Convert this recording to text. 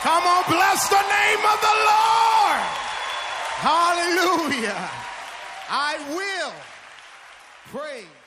Come on, bless the name of the Lord. Hallelujah. I will praise